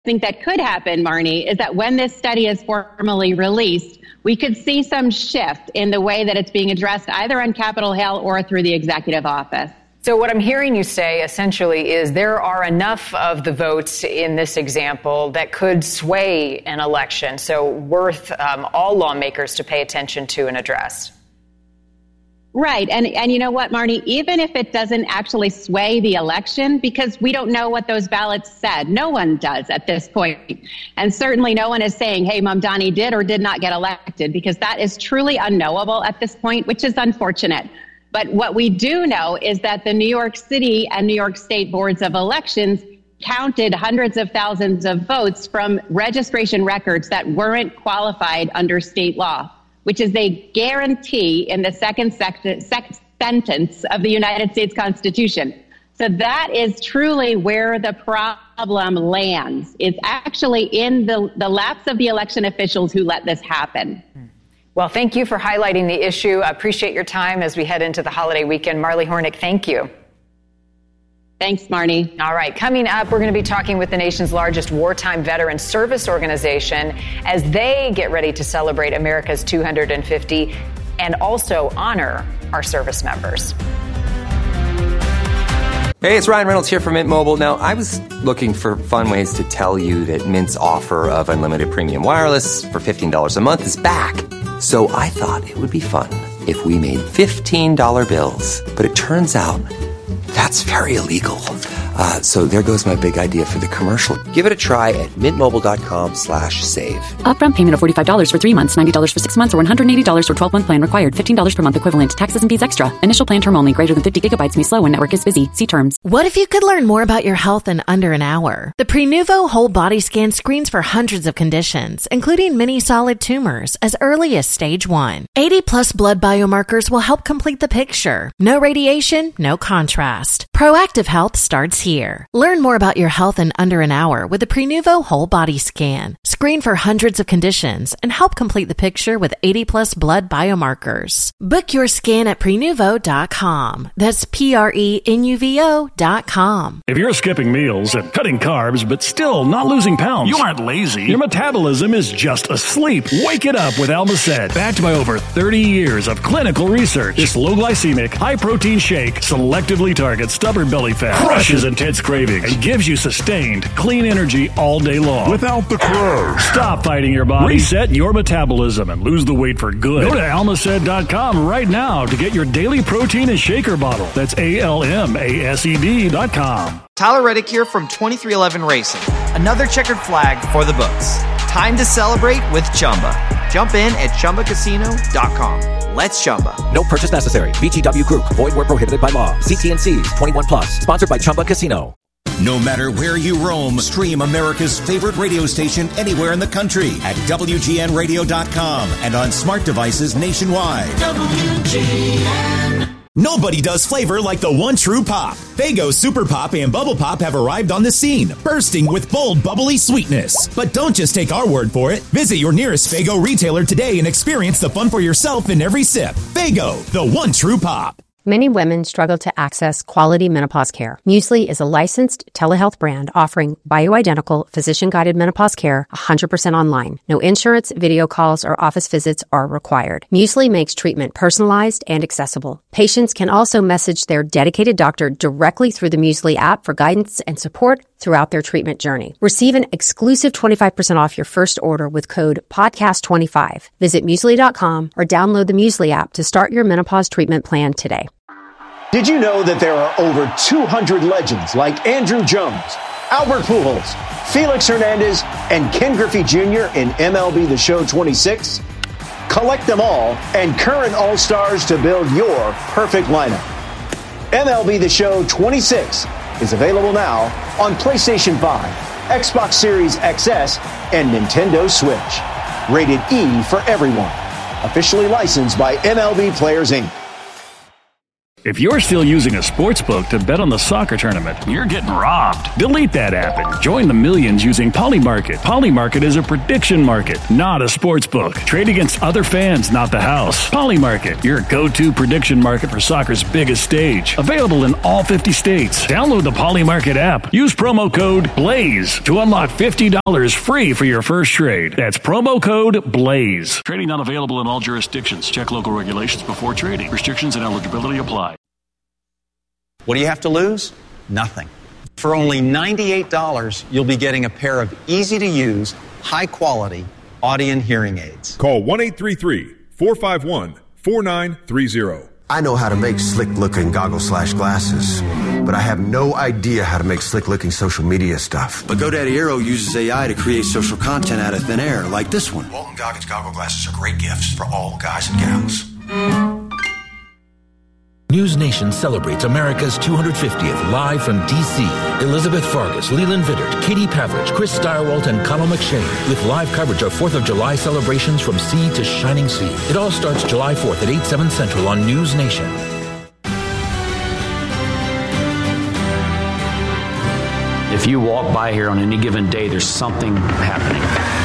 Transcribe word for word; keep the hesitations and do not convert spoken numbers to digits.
think that could happen, Marnie, is that when this study is formally released, we could see some shift in the way that it's being addressed either on Capitol Hill or through the executive office. So what I'm hearing you say essentially is there are enough of the votes in this example that could sway an election, so worth um, all lawmakers to pay attention to and address. Right. And and you know what, Marnie, even if it doesn't actually sway the election, because we don't know what those ballots said, no one does at this point. And certainly no one is saying, hey, Mamdani did or did not get elected, because that is truly unknowable at this point, which is unfortunate. But what we do know is that the New York City and New York State boards of elections counted hundreds of thousands of votes from registration records that weren't qualified under state law, which is a guarantee in the second sec- sec- sentence of the United States Constitution. So that is truly where the problem lands. It's actually in the, the laps of the election officials who let this happen. Well, thank you for highlighting the issue. I appreciate your time as we head into the holiday weekend. Marley Hornick, thank you. Thanks, Marnie. All right, coming up, we're going to be talking with the nation's largest wartime veteran service organization as they get ready to celebrate America's two hundred fifty and also honor our service members. Hey, it's Ryan Reynolds here from Mint Mobile. Now, I was looking for fun ways to tell you that Mint's offer of unlimited premium wireless for fifteen dollars a month is back. So I thought it would be fun if we made fifteen dollar bills. But it turns out that's very illegal. Uh, so there goes my big idea for the commercial. Give it a try at mintmobile.com slash save. Upfront payment of forty-five dollars for three months, ninety dollars for six months, or one hundred eighty dollars for twelve-month plan required. fifteen dollars per month equivalent. Taxes and fees extra. Initial plan term only. Greater than fifty gigabytes may slow when network is busy. See terms. What if you could learn more about your health in under an hour? The Prenuvo Whole Body Scan screens for hundreds of conditions, including many solid tumors, as early as stage one. eighty plus blood biomarkers will help complete the picture. No radiation, no contrast. Proactive health starts here. Learn more about your health in under an hour with the Prenuvo Whole Body Scan. Screen for hundreds of conditions and help complete the picture with eighty plus blood biomarkers. Book your scan at prenuvo dot com. That's P R E N U V O dot com. If you're skipping meals and cutting carbs but still not losing pounds, you aren't lazy. Your metabolism is just asleep. Wake it up with Almacet. Backed by over thirty years of clinical research, this low glycemic, high protein shake selectively targets stubborn belly fat, crushes intense cravings, and gives you sustained, clean energy all day long. Without the crash. Stop fighting your body. Reset your metabolism and lose the weight for good. Go to almacet dot com right now to get your daily protein and shaker bottle. That's A L M A S E D dot com. Tyler Reddick here from twenty-three eleven Racing. Another checkered flag for the books. Time to celebrate with Chumba. Jump in at chumba casino dot com. Let's Chumba. No purchase necessary. V G W Group. Void where prohibited by law. See T N Cs. twenty-one plus. Sponsored by Chumba Casino. No matter where you roam, stream America's favorite radio station anywhere in the country at W G N radio dot com and on smart devices nationwide. W G N. Nobody does flavor like the one true pop. Faygo Super Pop and Bubble Pop have arrived on the scene, bursting with bold, bubbly sweetness. But don't just take our word for it. Visit your nearest Faygo retailer today and experience the fun for yourself in every sip. Faygo, the one true pop. Many women struggle to access quality menopause care. Muesli is a licensed telehealth brand offering bioidentical, physician-guided menopause care one hundred percent online. No insurance, video calls, or office visits are required. Muesli makes treatment personalized and accessible. Patients can also message their dedicated doctor directly through the Muesli app for guidance and support throughout their treatment journey. Receive an exclusive twenty-five percent off your first order with code podcast twenty-five. Visit muesli dot com or download the Muesli app to start your menopause treatment plan today. Did you know that there are over two hundred legends like Andrew Jones, Albert Pujols, Felix Hernandez, and Ken Griffey Junior in M L B The Show twenty-six? Collect them all and current All-Stars to build your perfect lineup. M L B The Show twenty-six is available now on PlayStation five, Xbox Series X S, and Nintendo Switch. Rated E for everyone. Officially licensed by M L B Players, Incorporated. If you're still using a sports book to bet on the soccer tournament, you're getting robbed. Delete that app and join the millions using Polymarket. Polymarket is a prediction market, not a sports book. Trade against other fans, not the house. Polymarket, your go-to prediction market for soccer's biggest stage. Available in all fifty states. Download the Polymarket app. Use promo code BLAZE to unlock fifty dollars free for your first trade. That's promo code BLAZE. Trading not available in all jurisdictions. Check local regulations before trading. Restrictions and eligibility apply. What do you have to lose? Nothing. For only ninety-eight dollars, you'll be getting a pair of easy-to-use, high-quality Audien hearing aids. Call one eight three three, four five one, four nine three zero. I know how to make slick-looking goggles slash glasses, but I have no idea how to make slick-looking social media stuff. But GoDaddy Aero uses A I to create social content out of thin air, like this one. Walton Goggins goggle glasses are great gifts for all guys and gals. News Nation celebrates America's two hundred fiftieth live from D C. Elizabeth Fargus, Leland Vittert, Katie Pavlich, Chris Stirewalt, and Colin McShane with live coverage of fourth of July celebrations from sea to shining sea. It all starts July fourth at eight, seven Central on News Nation. If you walk by here on any given day, there's something happening.